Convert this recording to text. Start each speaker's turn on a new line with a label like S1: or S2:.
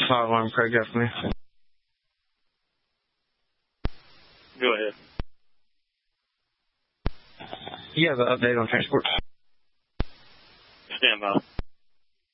S1: fire alarm, Craig, got for me?
S2: Go ahead.
S1: You have an update on transport?
S2: Stand by.